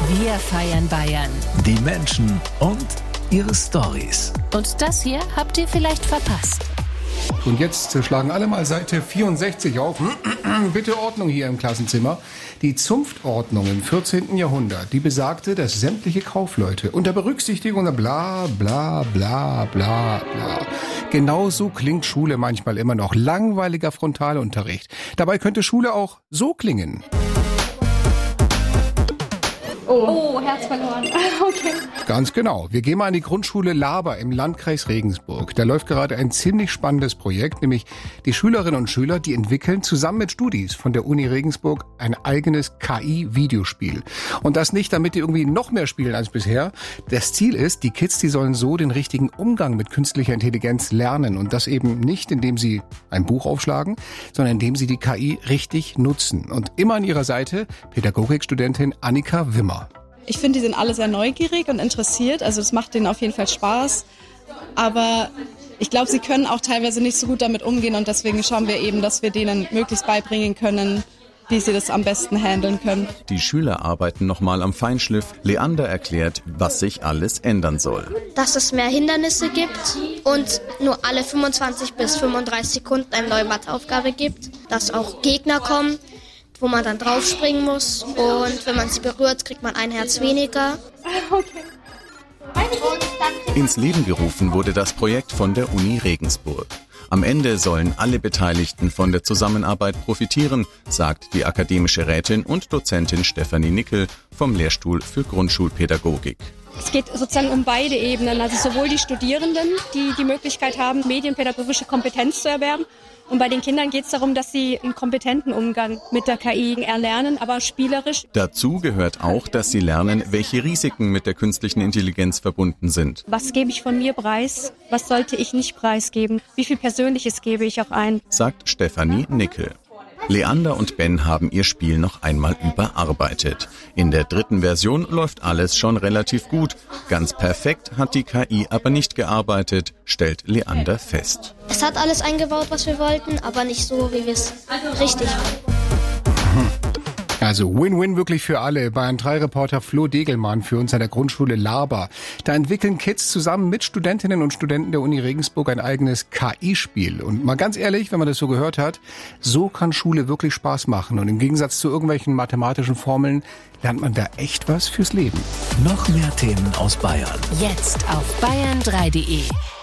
Wir feiern Bayern. Die Menschen und ihre Storys. Und das hier habt ihr vielleicht verpasst. Und jetzt schlagen alle mal Seite 64 auf. Bitte Ordnung hier im Klassenzimmer. Die Zunftordnung im 14. Jahrhundert, die besagte, dass sämtliche Kaufleute unter Berücksichtigung der bla bla bla bla bla. Genauso klingt Schule manchmal immer noch. Langweiliger Frontalunterricht. Dabei könnte Schule auch so klingen. Oh, Herz verloren. Okay. Ganz genau. Wir gehen mal an die Grundschule Laber im Landkreis Regensburg. Da läuft gerade ein ziemlich spannendes Projekt, nämlich die Schülerinnen und Schüler, die entwickeln zusammen mit Studis von der Uni Regensburg ein eigenes KI-Videospiel. Und das nicht, damit die irgendwie noch mehr spielen als bisher. Das Ziel ist, die Kids, die sollen so den richtigen Umgang mit künstlicher Intelligenz lernen. Und das eben nicht, indem sie ein Buch aufschlagen, sondern indem sie die KI richtig nutzen. Und immer an ihrer Seite Pädagogikstudentin Annika Wimmer. Ich finde, die sind alle sehr neugierig und interessiert. Also es macht denen auf jeden Fall Spaß. Aber ich glaube, sie können auch teilweise nicht so gut damit umgehen. Und deswegen schauen wir eben, dass wir denen möglichst beibringen können, wie sie das am besten handeln können. Die Schüler arbeiten nochmal am Feinschliff. Leander erklärt, was sich alles ändern soll. Dass es mehr Hindernisse gibt und nur alle 25 bis 35 Sekunden eine neue Matheaufgabe gibt. Dass auch Gegner kommen, wo man dann draufspringen muss. Und wenn man sie berührt, kriegt man ein Herz weniger. Ins Leben gerufen wurde das Projekt von der Uni Regensburg. Am Ende sollen alle Beteiligten von der Zusammenarbeit profitieren, sagt die akademische Rätin und Dozentin Stefanie Nickel vom Lehrstuhl für Grundschulpädagogik. Es geht sozusagen um beide Ebenen, also sowohl die Studierenden, die die Möglichkeit haben, medienpädagogische Kompetenz zu erwerben. Und bei den Kindern geht es darum, dass sie einen kompetenten Umgang mit der KI erlernen, aber spielerisch. Dazu gehört auch, dass sie lernen, welche Risiken mit der künstlichen Intelligenz verbunden sind. Was gebe ich von mir preis? Was sollte ich nicht preisgeben? Wie viel Persönliches gebe ich auch ein? Sagt Stefanie Nickel. Leander und Ben haben ihr Spiel noch einmal überarbeitet. In der 3. Version läuft alles schon relativ gut. Ganz perfekt hat die KI aber nicht gearbeitet, stellt Leander fest. Es hat alles eingebaut, was wir wollten, aber nicht so, wie wir es richtig wollten. Also Win-Win wirklich für alle. Bayern 3 Reporter Flo Degelmann für uns an der Grundschule Laber. Da entwickeln Kids zusammen mit Studentinnen und Studenten der Uni Regensburg ein eigenes KI-Spiel. Und mal ganz ehrlich, wenn man das so gehört hat, so kann Schule wirklich Spaß machen. Und im Gegensatz zu irgendwelchen mathematischen Formeln lernt man da echt was fürs Leben. Noch mehr Themen aus Bayern. Jetzt auf bayern3.de.